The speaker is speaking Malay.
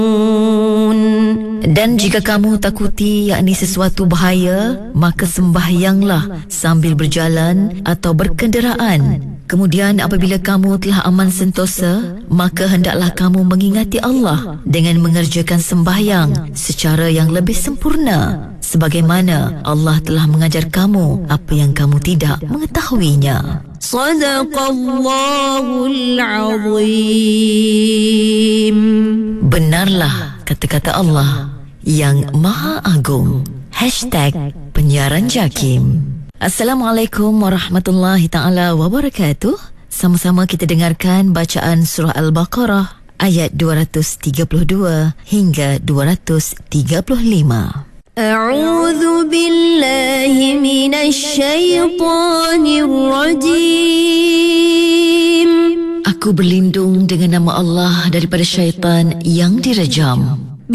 Dan jika kamu takuti yakni sesuatu bahaya, maka sembahyanglah sambil berjalan atau berkenderaan. Kemudian apabila kamu telah aman sentosa, maka hendaklah kamu mengingati Allah dengan mengerjakan sembahyang secara yang lebih sempurna, sebagaimana Allah telah mengajar kamu apa yang kamu tidak mengetahuinya. Sadaqallahul Azim. Benarlah kata-kata Allah yang Maha Agung. #penyiaran Jakim. Assalamualaikum warahmatullahi ta'ala wabarakatuh. Sama-sama kita dengarkan bacaan surah Al-Baqarah ayat 232 hingga 235. A'udzu billahi minasy syaithanir rajim. Aku berlindung dengan nama Allah daripada syaitan yang dirajam.